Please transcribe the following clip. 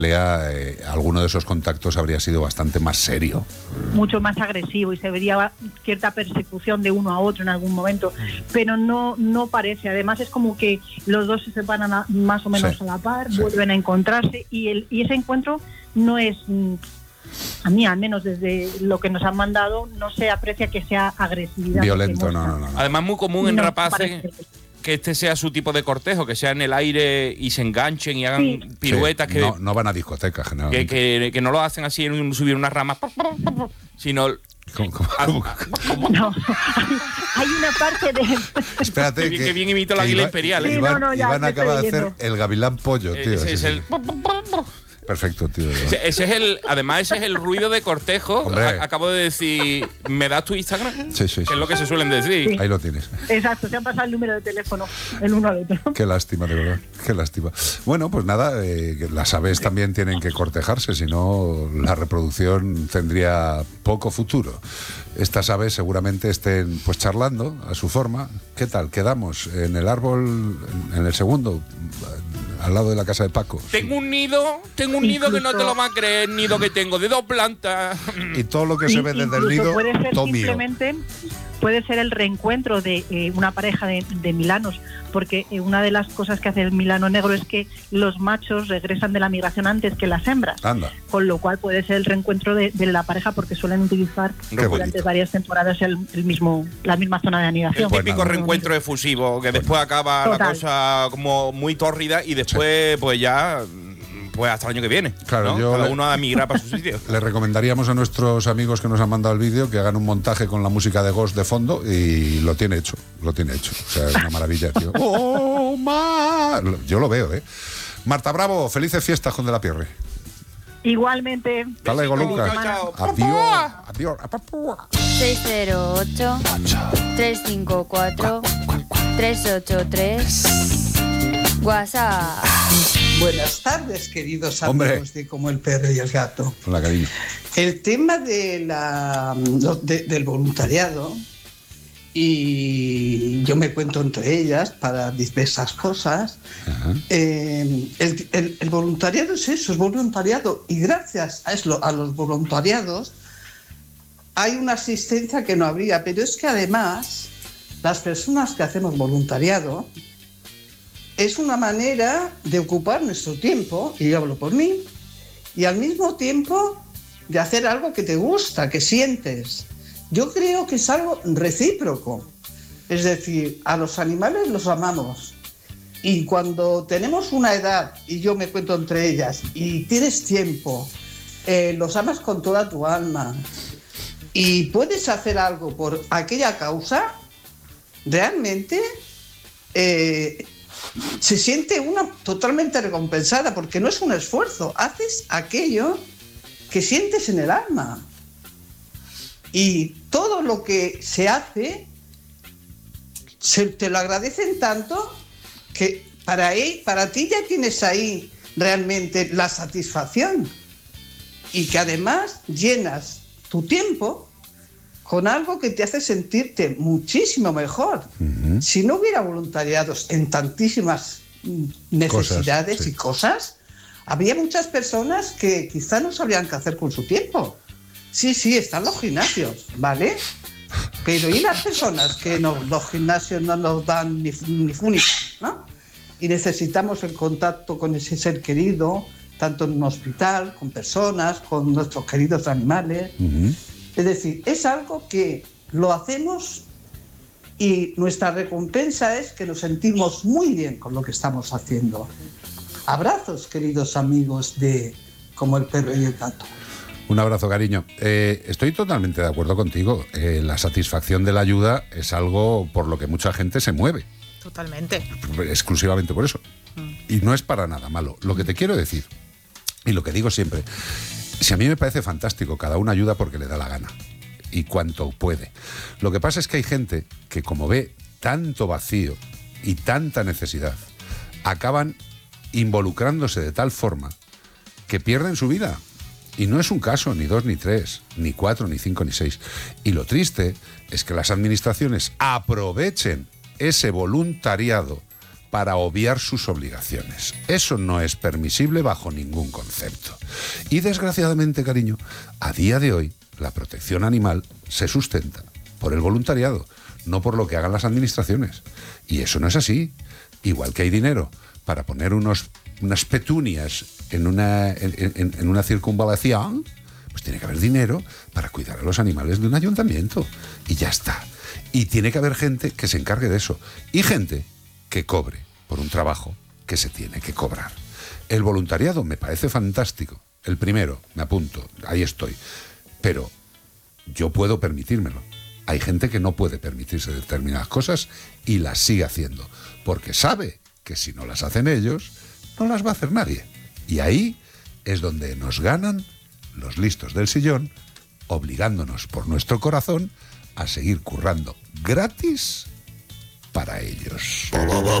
alguno de esos contactos habría sido bastante más serio. Mucho más agresivo y se vería cierta persecución de uno a otro en algún momento, pero no parece. Además es como que los dos se separan más o menos a la par, vuelven a encontrarse y ese encuentro no es, a mí al menos desde lo que nos han mandado, no se aprecia que sea agresividad. Violento, no. Además muy común en rapaces parece que este sea su tipo de cortejo, que sea en el aire y se enganchen y hagan piruetas Sí, que no van a discotecas generalmente. que no lo hacen así en subir unas ramas, sino No, hay una parte de... Espérate, que bien imito la águila imperial. Sí, Iván ya acaba de estoy hacer leyendo. el gavilán pollo, tío. Ese es el... Perfecto, tío. Ese es el ruido de cortejo. Acabo de decir, ¿me das tu Instagram? Sí. Que es lo que se suelen decir. Sí. Ahí lo tienes. Exacto, se han pasado el número de teléfono el uno al otro. Qué lástima, de verdad. Qué lástima. Bueno, pues nada, que las aves también tienen que cortejarse, si no la reproducción tendría poco futuro. Estas aves seguramente estén pues charlando a su forma. ¿Qué tal? ¿Quedamos en el árbol, en el segundo, al lado de la casa de Paco? Tengo un nido que no te lo vas a creer, nido que tengo de 2 plantas. Y todo lo que se ve desde el nido, puede ser todo mío. simplemente, puede ser el reencuentro de una pareja de milanos, porque una de las cosas que hace el milano negro es que los machos regresan de la migración antes que las hembras. Anda. Con lo cual puede ser el reencuentro de la pareja, porque suelen utilizar durante varias temporadas la misma zona de anidación. El típico reencuentro efusivo, que después acaba la cosa como muy tórrida y después pues ya... Pues hasta el año que viene. Claro, ¿no? Cada uno a migrar para su sitio. Le recomendaríamos a nuestros amigos que nos han mandado el vídeo que hagan un montaje con la música de Ghost de fondo y lo tiene hecho. O sea, es una maravilla, tío. ¡Oh, ma! Yo lo veo, ¿eh? Marta Bravo, felices fiestas con De la Pierre. Igualmente. Hasta luego, Lucas. Adiós. 608-354-383 WhatsApp. Buenas tardes, queridos amigos de Como el Perro y el Gato. Hola, cariño. El tema del voluntariado, y yo me cuento entre ellas para diversas cosas, el voluntariado es eso, es voluntariado, y gracias a los voluntariados hay una asistencia que no habría, pero es que además las personas que hacemos voluntariado es una manera de ocupar nuestro tiempo, y yo hablo por mí, y al mismo tiempo de hacer algo que te gusta, que sientes. Yo creo que es algo recíproco. Es decir, a los animales los amamos. Y cuando tenemos una edad, y yo me cuento entre ellas, y tienes tiempo, los amas con toda tu alma, y puedes hacer algo por aquella causa, realmente... se siente una totalmente recompensada, porque no es un esfuerzo, haces aquello que sientes en el alma, y todo lo que se hace te lo agradecen tanto que para ti ya tienes ahí realmente la satisfacción, y que además llenas tu tiempo con algo que te hace sentirte muchísimo mejor. Uh-huh. Si no hubiera voluntariados en tantísimas necesidades y cosas, habría muchas personas que quizá no sabrían qué hacer con su tiempo. Sí, están los gimnasios, ¿vale? Pero ¿y las personas que los gimnasios no nos dan ni fúnica, ¿no? Y necesitamos el contacto con ese ser querido, tanto en un hospital, con personas, con nuestros queridos animales. Uh-huh. Es decir, es algo que lo hacemos y nuestra recompensa es que nos sentimos muy bien con lo que estamos haciendo. Abrazos, queridos amigos de Como el Perro y el Gato. Un abrazo, cariño. Estoy totalmente de acuerdo contigo. La satisfacción de la ayuda es algo por lo que mucha gente se mueve. Totalmente. Exclusivamente por eso. Y no es para nada malo. Lo que te quiero decir, y lo que digo siempre... Si a mí me parece fantástico, cada uno ayuda porque le da la gana y cuanto puede. Lo que pasa es que hay gente que, como ve tanto vacío y tanta necesidad, acaban involucrándose de tal forma que pierden su vida. Y no es un caso, ni 2, ni 3, ni 4, ni 5, ni 6. Y lo triste es que las administraciones aprovechen ese voluntariado para obviar sus obligaciones. Eso no es permisible bajo ningún concepto. Y desgraciadamente, cariño, a día de hoy la protección animal se sustenta por el voluntariado, no por lo que hagan las administraciones. Y eso no es así. Igual que hay dinero para poner unas petunias en una circunvalación, pues tiene que haber dinero para cuidar a los animales de un ayuntamiento. Y ya está. Y tiene que haber gente que se encargue de eso. Y gente que cobre por un trabajo que se tiene que cobrar. El voluntariado me parece fantástico. El primero, me apunto, ahí estoy. Pero yo puedo permitírmelo. Hay gente que no puede permitirse determinadas cosas y las sigue haciendo, porque sabe que si no las hacen ellos, no las va a hacer nadie. Y ahí es donde nos ganan los listos del sillón, obligándonos por nuestro corazón a seguir currando gratis para ellos.